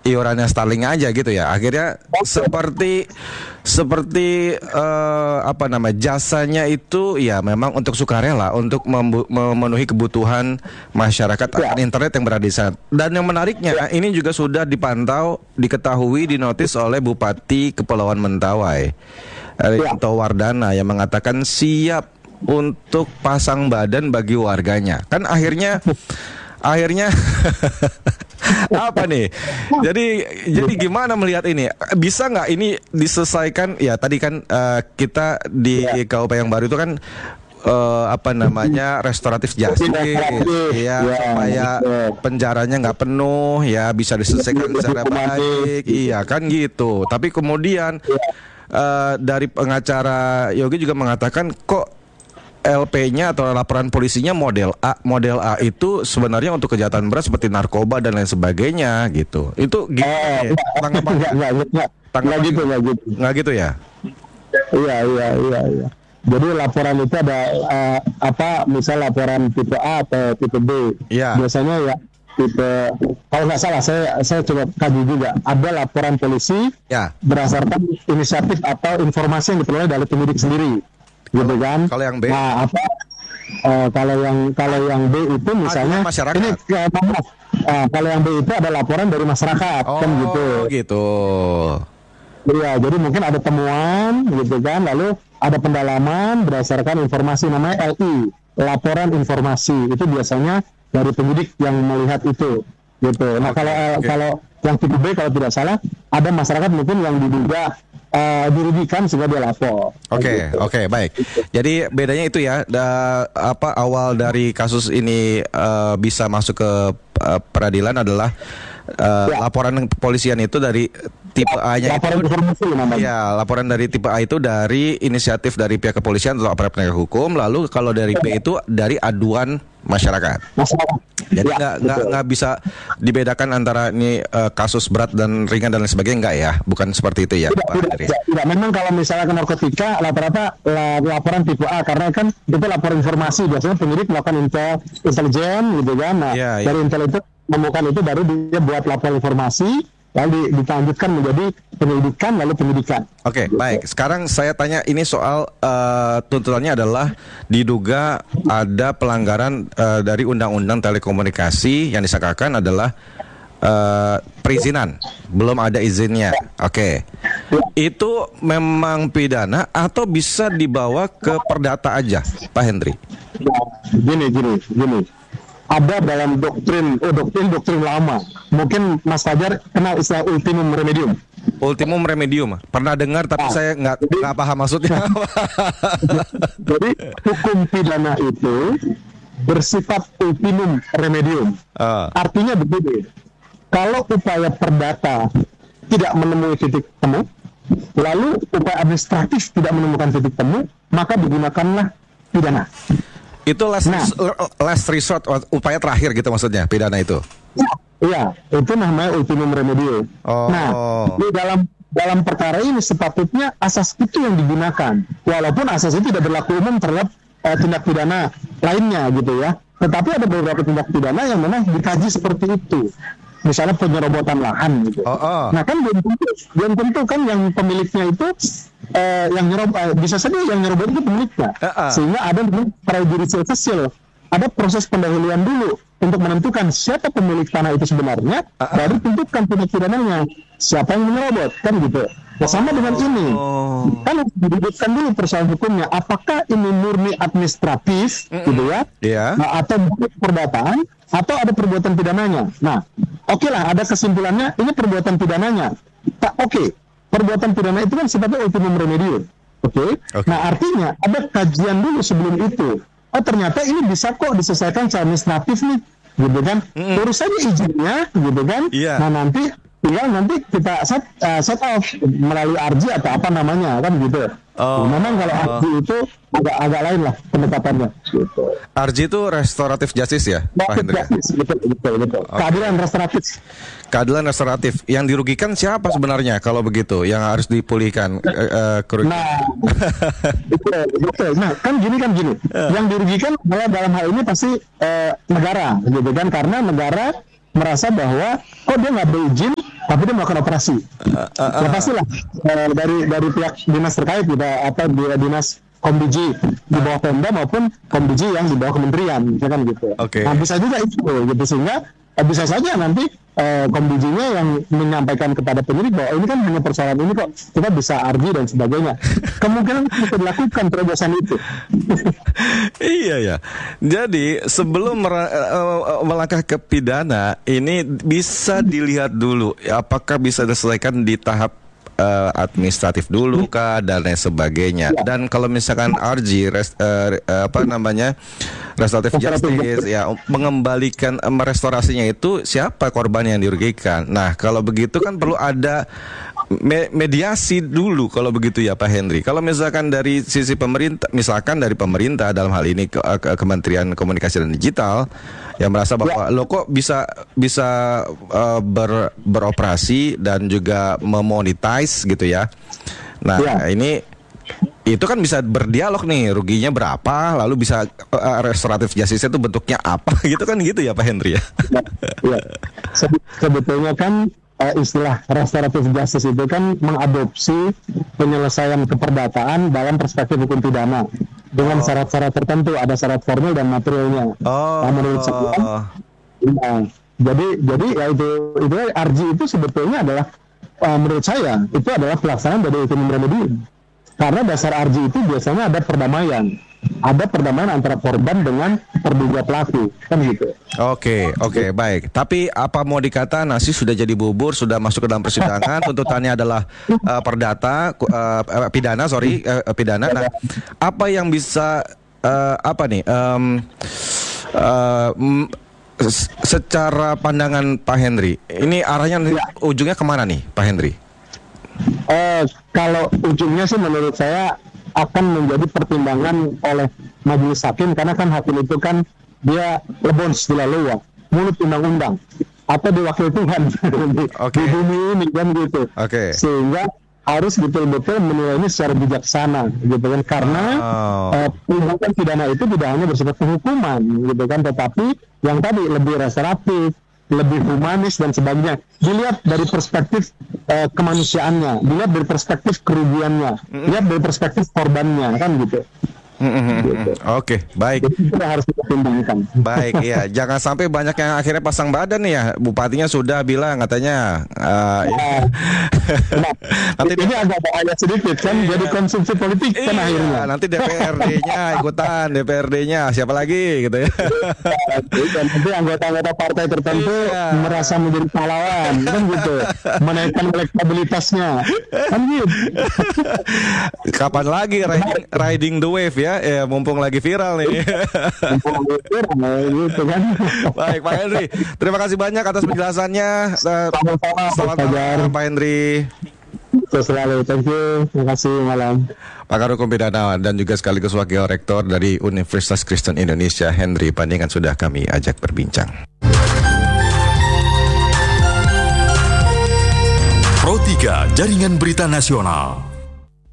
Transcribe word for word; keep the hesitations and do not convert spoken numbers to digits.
iurannya Starling aja gitu ya. Akhirnya seperti seperti uh, apa namanya jasanya itu ya memang untuk sukarela untuk membu- memenuhi kebutuhan masyarakat akan internet yang berada di sana. Dan yang menariknya ini juga sudah dipantau, diketahui, dinotis oleh Bupati Kepulauan Mentawai, Erianto Wardana, yang mengatakan siap untuk pasang badan bagi warganya. Kan akhirnya akhirnya apa nih? Jadi jadi gimana melihat ini? Bisa nggak ini diselesaikan? Ya tadi kan uh, kita di K U P yang baru itu kan uh, apa namanya restoratif justice, ya supaya penjaranya nggak penuh, ya bisa diselesaikan secara baik, iya kan gitu. Tapi kemudian uh, dari pengacara Yogi juga mengatakan kok L P-nya atau laporan polisinya model A, model A itu sebenarnya untuk kejahatan berat seperti narkoba dan lain sebagainya gitu. Itu gimana? Eh, tanggapannya? Enggak, enggak, enggak gitu, enggak gitu. Enggak gitu ya? Iya, iya, iya, iya. Jadi laporan itu ada uh, apa? Misal laporan tipe A atau tipe B. Iya. Biasanya ya tipe, kalau nggak salah saya saya coba kaji juga, ada laporan polisi ya berdasarkan inisiatif atau informasi yang diperoleh dari penyidik sendiri. Gitu kan? Kalau yang B, nah apa? Uh, kalau yang kalau yang B itu misalnya masyarakat. Ini uh, uh, kalau yang B itu ada laporan dari masyarakat, oh, kan gitu. Gitu. Iya, jadi mungkin ada temuan, gitu kan, lalu ada pendalaman berdasarkan informasi namanya L I, laporan informasi. Itu biasanya dari penyidik yang melihat itu, gitu. Nah okay, kalau okay. kalau yang tipe B kalau tidak salah ada masyarakat mungkin yang diduga Uh, dirugikan sehingga dia lapor. Oke, okay, gitu. oke, okay, baik. Jadi bedanya itu ya, da, apa awal dari kasus ini uh, bisa masuk ke uh, peradilan adalah uh, ya. laporan kepolisian itu dari tipe A-nya laporan itu, informasi namanya. Ya, laporan dari tipe A itu dari inisiatif dari pihak kepolisian atau aparat penegak hukum. Lalu kalau dari B itu dari aduan masyarakat. Masyarakat. Jadi nggak ya, nggak nggak bisa dibedakan antara ini uh, kasus berat dan ringan dan lain sebagainya, nggak ya? Bukan seperti itu ya? Tidak, Pak tidak, tidak, tidak. Memang kalau misalnya ke narkotika rata-rata la, laporan tipe A karena kan itu laporan informasi, biasanya penyidik melakukan intel intelijen gitu kan. Nah ya, ya. Dari intel itu menemukan itu baru dia buat laporan informasi, lalu dilanjutkan menjadi penyelidikan lalu penyidikan. Oke, okay, baik. Sekarang saya tanya ini soal uh, tuntutannya adalah diduga ada pelanggaran uh, dari Undang-Undang Telekomunikasi yang disangkakan adalah uh, perizinan, belum ada izinnya. Oke, okay. Itu memang pidana atau bisa dibawa ke perdata aja, Pak Hendri? Gini, gini, gini. Ada dalam doktrin, oh doktrin doktrin lama. Mungkin Mas Fajar kenal istilah ultimum remedium. Ultimum remedium, pernah dengar tapi nah, saya nggak nggak paham maksudnya. Jadi hukum pidana itu bersifat ultimum remedium. Uh. Artinya begini, kalau upaya perdata tidak menemui titik temu, lalu upaya administratif tidak menemukan titik temu, maka digunakanlah pidana. Itu last, nah, last resort, upaya terakhir gitu maksudnya, pidana itu? Iya, itu namanya ultimum remedium. Oh. Nah, di dalam dalam perkara ini sepatutnya asas itu yang digunakan, walaupun asas itu tidak berlaku umum terhadap uh, tindak pidana lainnya gitu ya. Tetapi ada beberapa tindak pidana yang memang dikaji seperti itu. Misalnya penyerobotan lahan gitu. Oh, oh. Nah kan belum tentu, belum tentu kan yang pemiliknya itu eh, yang nyerob, eh, bisa saja yang nyerobot itu pemiliknya. Uh, uh. Sehingga ada prejudicial fasil, ada proses pendahuluan dulu untuk menentukan siapa pemilik tanah itu sebenarnya, uh, uh. baru tentukan tindak pidananya siapa yang menyerobot, kan gitu. Nah, sama dengan ini, kan didudukkan dulu persoalan hukumnya, apakah ini murni administratif, mm-mm. gitu ya, yeah. nah, atau perdataan, atau ada perbuatan pidananya. Nah, oke okay lah, ada kesimpulannya, ini perbuatan pidananya. Tak oke, okay. Perbuatan pidana itu kan sifatnya ultimum remedium, oke? Okay? Okay. Nah, artinya ada kajian dulu sebelum itu. Oh, ternyata ini bisa kok diselesaikan secara administratif nih, gitu kan? Mm-mm. Urus saja izinnya, gitu kan? Yeah. Nah, nanti tinggal nanti kita set, uh, set off melalui R J atau apa namanya kan gitu. Oh. Nah, memang kalau R J itu agak agak lain lah pendekatannya. Gitu. R J itu restoratif justice ya, Pak Hendri? Betul, betul, betul. Okay. Keadilan restoratif. Keadilan restoratif. Yang dirugikan siapa sebenarnya kalau begitu? Yang harus dipulihkan uh, kerugian? Nah, betul, betul. Nah, kan gini kan gini. Uh. Yang dirugikan malah dalam hal ini pasti uh, negara, gitu kan? Karena negara merasa bahwa kok dia nggak berizin tapi dia melakukan operasi. Uh, uh, uh. Ya pastilah uh, dari dari pihak dinas terkait kita apa di dinas Komdiji di bawah Pemda maupun Komdiji yang di bawah kementerian, ya kan gitu. Okay. Nah bisa juga itu gitu, sehingga uh, bisa saja nanti uh, Komdijinya yang menyampaikan kepada penyidik bahwa ini kan hanya persoalan ini kok, kita bisa argi dan sebagainya. Kemungkinan bisa dilakukan terobosan itu. Iya ya. Jadi sebelum mer- uh, melangkah ke pidana ini bisa dilihat dulu apakah bisa diselesaikan di tahap Uh, administratif dulu kah dan lain sebagainya. Dan kalau misalkan R G rest, uh, uh, apa namanya restoratif justice ya mengembalikan uh, merestorasinya itu siapa korban yang dirugikan. Nah kalau begitu kan perlu ada me- mediasi dulu kalau begitu ya Pak Henry. Kalau misalkan dari sisi pemerintah, misalkan dari pemerintah dalam hal ini ke, ke Kementerian Komunikasi dan Digital yang merasa bahwa ya. lo kok bisa bisa uh, ber, beroperasi dan juga memonetize gitu ya. Nah ya. ini itu kan bisa berdialog nih ruginya berapa, lalu bisa uh, restoratif justice itu bentuknya apa gitu kan gitu ya Pak Henry ya. Ya, ya. Sebetulnya kan uh, istilah restoratif justice itu kan mengadopsi penyelesaian keperdataan dalam perspektif hukum pidana dengan oh. syarat-syarat tertentu, ada syarat formil dan materialnya. Oh. Nah, menurut saya, nah, jadi jadi ya itu itu R G itu sebetulnya adalah uh, menurut saya itu adalah pelaksanaan dari hukum remedium. Karena dasar R G itu biasanya ada perdamaian. Ada perdamaian antara korban dengan terduga pelaku, kan gitu. Oke, oke, baik. Tapi apa mau dikata nasi sudah jadi bubur, sudah masuk ke dalam persidangan, tuntutannya adalah uh, perdata, uh, pidana, sorry, uh, pidana. Nah, apa yang bisa, uh, apa nih, um, uh, m- secara pandangan Pak Henry, ini arahnya ya. Ujungnya kemana nih, Pak Henry? Uh, kalau ujungnya sih menurut saya akan menjadi pertimbangan oleh majelis hakim, karena kan hakim itu kan dia lebon istilah luar, mulut undang-undang atau diwakil Tuhan okay. di bumi ini kan gitu. Okay. Sehingga harus betul-betul menilai ini secara bijaksana gitu kan, karena oh. uh, tindakan pidana itu tidak hanya bersifat penghukuman gitu kan, tetapi yang tadi lebih restoratif, lebih humanis dan sebagainya. Dilihat dari perspektif uh, kemanusiaannya, dilihat dari perspektif kerugiannya, mm-hmm. dilihat dari perspektif korbannya, kan gitu. Mm-hmm. Gitu. Oke, okay, baik. Jadi itu harus dipertimbangkan. Baik, ya. Jangan sampai banyak yang akhirnya pasang badan nih ya. Bupatinya sudah bilang katanya. Uh, nah, nah, nanti ini agak bahaya sedikit kan, iya. Jadi konsumsi politik kan iya, akhirnya. Nanti D P R D-nya ikutan, D P R D-nya siapa lagi gitu ya. Nanti anggota-anggota partai tertentu iya. merasa menjadi pahlawan, kan gitu, menaikkan elektabilitasnya, kan gitu. Kapan lagi riding, riding the wave ya? Ya, mumpung lagi viral nih. Mumpung lagi viral gitu kan. Baik Pak Henry, terima kasih banyak atas penjelasannya. Sama-sama. Selamat malam Pak Henry. Selalu, thank you. Terima kasih, malam. Pakar Hukum Pidana dan juga sekaligus Wakil Rektor dari Universitas Kristen Indonesia, Henry Pandingan, sudah kami ajak berbincang. Pro tiga Jaringan Berita Nasional.